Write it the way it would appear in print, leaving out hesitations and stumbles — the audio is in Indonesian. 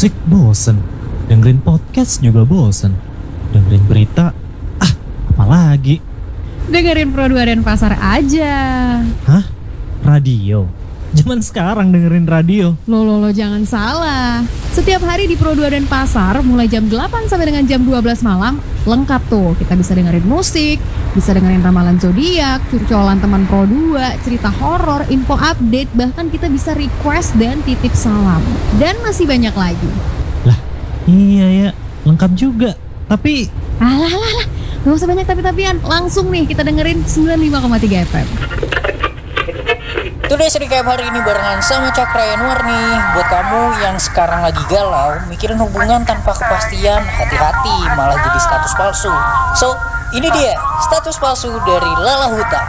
musik bosen, dengerin podcast juga bosen, dengerin berita, apalagi? Dengerin Pro 2 Denpasar aja. Hah? Radio? Zaman sekarang dengerin radio. Lo jangan salah. Setiap hari di Pro 2 Denpasar mulai jam 8 sampai dengan jam 12 malam lengkap tuh. Kita bisa dengerin musik, bisa dengerin ramalan zodiak, curcolan teman Pro 2, cerita horor, info update, bahkan kita bisa request dan titip salam. Dan masih banyak lagi. Lah, iya ya, lengkap juga. Tapi Alah, gak usah banyak tapi-tapian. Langsung nih kita dengerin 95,3 FM. Today Recap hari ini barengan sama Cakra Yanuar nih. Buat kamu yang sekarang lagi galau, mikirin hubungan tanpa kepastian, hati-hati malah jadi status palsu. So, ini dia status palsu dari Lala Huta.